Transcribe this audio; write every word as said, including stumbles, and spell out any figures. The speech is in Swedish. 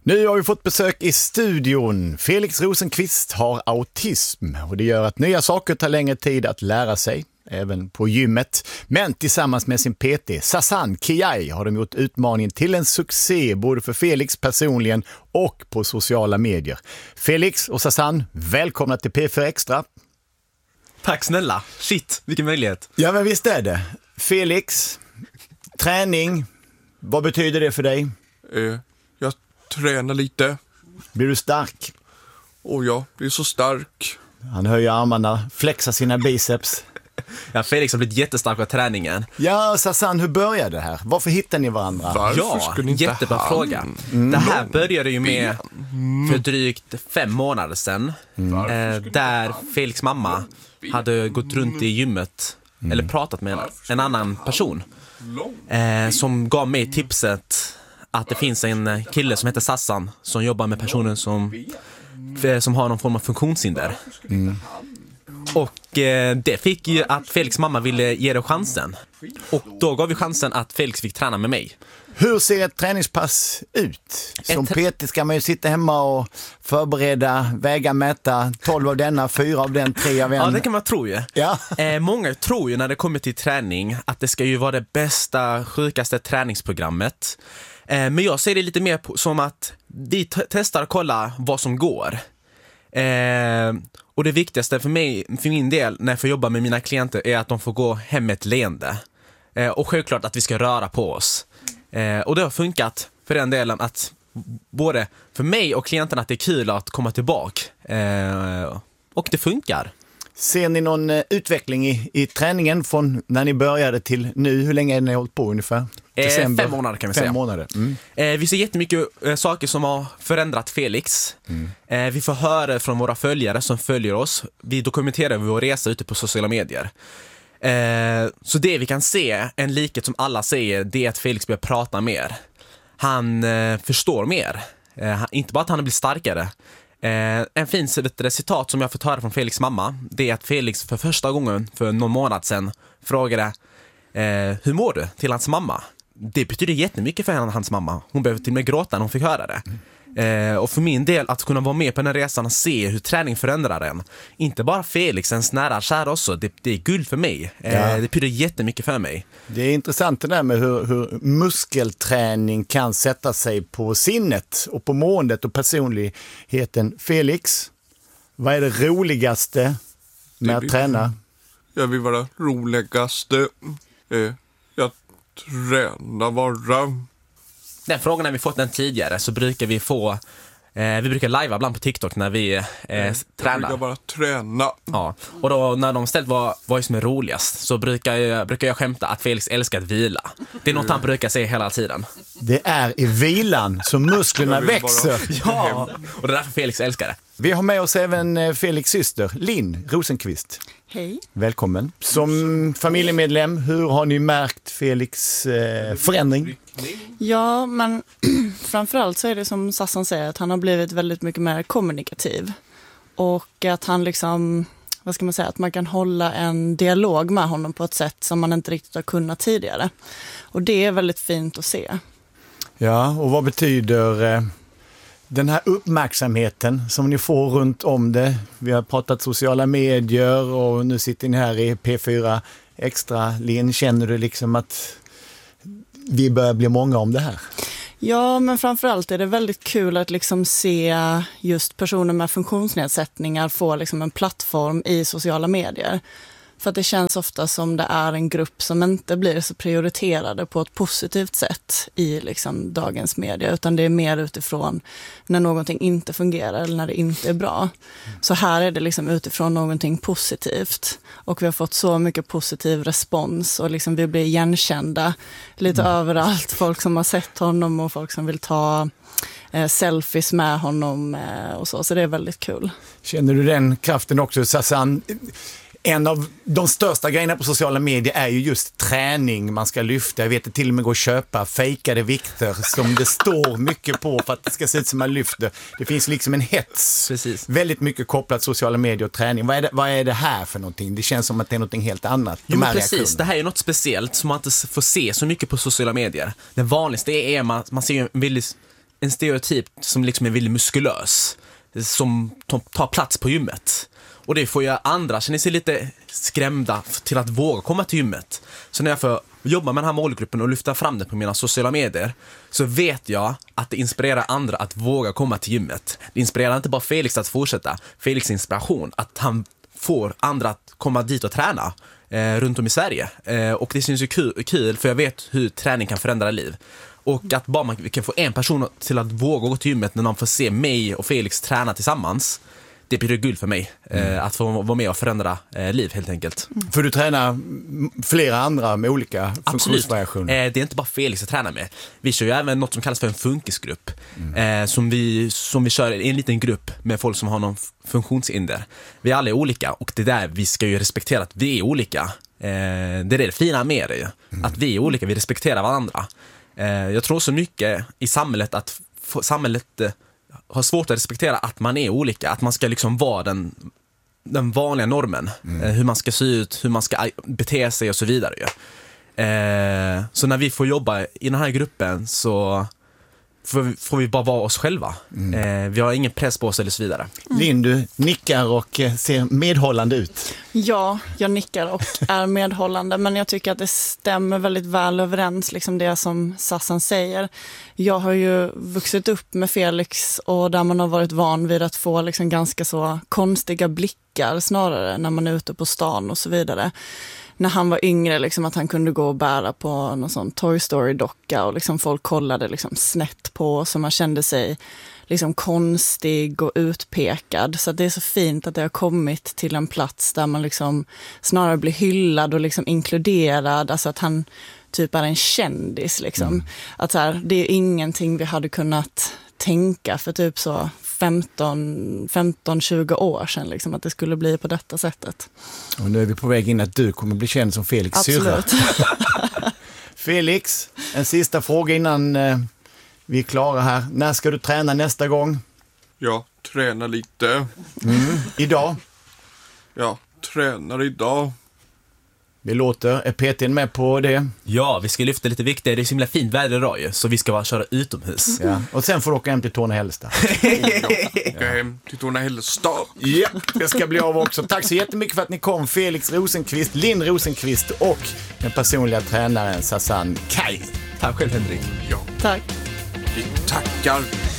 Nu har vi fått besök i studion. Felix Rosenqvist har autism och det gör att nya saker tar längre tid att lära sig, även på gymmet. Men tillsammans med sin P T, Sazan Kiai, har de gjort utmaningen till en succé både för Felix personligen och på sociala medier. Felix och Sazan, välkomna till P fyra Extra. Tack snälla. Shit, vilken möjlighet. Ja, men visst är det. Felix, träning, vad betyder det för dig? Eh, jag tränar lite. Blir du stark? Och jag blir så stark. Han höjer armarna, flexar sina biceps. Ja, Felix har blivit jättestark av träningen. Ja, Sazan, hur började det här? Varför hittade ni varandra? Varför Ja, skulle inte jättebra han? fråga. Mm. Det här började ju med för drygt fem månader sedan. Mm. Eh, där Felix mamma hade gått runt i gymmet Mm. eller pratat med en, en annan person. Eh, som gav mig tipset att det finns en kille som heter Sazan som jobbar med personer som, som har någon form av funktionshinder. Mm. Och eh, det fick ju att Felix mamma ville ge det chansen. Och då gav vi chansen att Felix fick träna med mig. Hur ser ett träningspass ut? Som Ett- P T ska man ju sitta hemma och förbereda, väga, mäta, tolv av denna, fyra av den, tre av en. Ja, det kan man tro ju. Ja. Eh, många tror ju när det kommer till träning att det ska ju vara det bästa, sjukaste träningsprogrammet. Eh, men jag ser det lite mer på, som att vi t- testar och kollar vad som går. Eh, och det viktigaste för mig, för min del, när jag får jobba med mina klienter är att de får gå hem med ett leende. Eh, och självklart att vi ska röra på oss. Eh, och det har funkat för den delen att både för mig och klienterna att det är kul att komma tillbaka. Eh, och det funkar. Ser ni någon eh, utveckling i, i träningen från när ni började till nu? Hur länge har ni hållit på ungefär? Eh, December? fem månader kan vi fem säga. månader. Mm. Eh, vi ser jättemycket eh, saker som har förändrat Felix. Mm. Eh, vi får höra från våra följare som följer oss. Vi dokumenterar vår resa ute på sociala medier. Eh, så det vi kan se, en likhet som alla säger, det är att Felix börjar prata mer. Han eh, förstår mer. Eh, han, inte bara att han har blivit starkare. Eh, en fin citat som jag har fått höra från Felix mamma, det är att Felix för första gången för någon månad sedan frågade eh, hur mår du till hans mamma. Det betyder jättemycket för hans mamma. Hon behöver till och med gråta när hon fick höra det. Eh, och för min del, att kunna vara med på den här resan och se hur träning förändrar en. Inte bara Felix, ens nära kära också. Det, det är guld för mig. Eh, Ja. Det betyder jättemycket för mig. Det är intressant det där med hur, hur muskelträning kan sätta sig på sinnet och på måendet och personligheten. Felix, vad är det roligaste med att Det- träna? Jag vill vara roligaste. Eh, jag tränar bara. Den frågan har vi fått den tidigare, så brukar vi få eh, vi brukar live ibland på TikTok när vi eh, Jag vill tränar. bara träna. Ja. Och då när de ställt vad, vad är som är roligast, så brukar jag, brukar jag skämta att Felix älskar att vila. Det är något han brukar säga hela tiden. Det är i vilan som musklerna Jag vill växer. bara- Ja, och det är därför Felix älskar det. Vi har med oss även eh, Felix syster, Linn Rosenqvist. Hej. Välkommen. Som familjemedlem, hur har ni märkt Felix eh, förändring? Ja, men framförallt så är det som Sazan säger att han har blivit väldigt mycket mer kommunikativ. Och att han liksom, vad ska man säga, att man kan hålla en dialog med honom på ett sätt som man inte riktigt har kunnat tidigare. Och det är väldigt fint att se. Ja, och vad betyder eh, den här uppmärksamheten som ni får runt om det? Vi har pratat sociala medier och nu sitter ni här i P fyra Extra. Linn, känner du liksom att vi börjar bli många om det här? Ja, men framförallt är det väldigt kul att liksom se just personer med funktionsnedsättningar få liksom en plattform i sociala medier. För att det känns ofta som det är en grupp som inte blir så prioriterade på ett positivt sätt i liksom dagens media, utan det är mer utifrån när någonting inte fungerar eller när det inte är bra. Så här är det liksom utifrån någonting positivt. Och vi har fått så mycket positiv respons och liksom vi blir igenkända lite mm. överallt. Folk som har sett honom och folk som vill ta eh, selfies med honom eh, och så. Så det är väldigt kul. Känner du den kraften också, Sazan? En av de största grejerna på sociala medier är ju just träning man ska lyfta. Jag vet att till och med går att köpa fejkade vikter som det står mycket på för att det ska se ut som man lyfter. Det finns liksom en hets. Precis. Väldigt mycket kopplat sociala medier och träning. Vad är det, vad är det här för någonting? Det känns som att det är någonting helt annat. Jo, men precis. Det här är något speciellt som man inte får se så mycket på sociala medier. Det vanligaste är att man, man ser en väldigt en stereotyp som liksom är väldigt muskulös, som tar plats på gymmet. Och det får ju andra känner sig lite skrämda till att våga komma till gymmet. Så när jag får jobba med den här målgruppen och lyfta fram det på mina sociala medier, så vet jag att det inspirerar andra att våga komma till gymmet. Det inspirerar inte bara Felix att fortsätta. Felix inspiration, att han får andra att komma dit och träna eh, runt om i Sverige. Eh, och det syns ju kul, kul, för jag vet hur träning kan förändra liv. Och att bara man kan få en person till att våga gå till gymmet när de får se mig och Felix träna tillsammans, det blir guld för mig. Mm. eh, Att få vara med och förändra eh, liv helt enkelt. Mm. För du tränar flera andra med olika funktionsvariationer. Eh, det är inte bara Felix att träna med. Vi kör ju även något som kallas för en funkisgrupp. Mm. eh, som, vi, som vi kör i en liten grupp med folk som har någon funktionshinder. Vi alla är olika, och det där vi ska ju respektera att vi är olika. eh, Det är det fina med det ju. Mm. Att vi är olika, vi respekterar varandra. eh, Jag tror så mycket i samhället att få, samhället eh, har svårt att respektera att man är olika, att man ska liksom vara den, den vanliga normen, mm. eh, hur man ska se ut, hur man ska bete sig och så vidare. Eh, så när vi får jobba i den här gruppen så får vi, får vi bara vara oss själva. Mm. Eh, vi har ingen press på oss eller så vidare. Mm. Linn, du nickar och ser medhållande ut. Ja, jag nickar och är medhållande, men jag tycker att det stämmer väldigt väl överens, liksom det som Sassan säger. Jag har ju vuxit upp med Felix, och där man har varit van vid att få liksom ganska så konstiga blickar snarare när man är ute på stan och så vidare. När han var yngre, liksom, att han kunde gå och bära på någon sån Toy Story-docka, och liksom folk kollade liksom snett på, så man kände sig liksom konstig och utpekad. Så att det är så fint att det har kommit till en plats där man liksom snarare blir hyllad och liksom inkluderad. Alltså att han typ är en kändis. Liksom. Mm. Att så här, det är ingenting vi hade kunnat tänka för typ så femton tjugo år sedan, liksom, att det skulle bli på detta sättet. Och nu är vi på väg in att du kommer bli känd som Felix syrra. Absolut. Felix, en sista fråga innan eh, vi är klara här. När ska du träna nästa gång? Jag tränar lite. Mm. Idag? Jag tränar idag. Vi låter. Är P T:n med på det? Ja, vi ska lyfta lite viktigt. Det är så himla fint väder idag ju, så vi ska bara köra utomhus. Ja. Och sen får du åka hem till Torne-Hällestad. Åka hem till Torne-Hällestad. Ja, det ska bli av också. Tack så jättemycket för att ni kom, Felix Rosenqvist, Linn Rosenqvist och den personliga tränaren Sassan Kaj. Tack själv, Henrik. Ja. Tack. Vi tackar.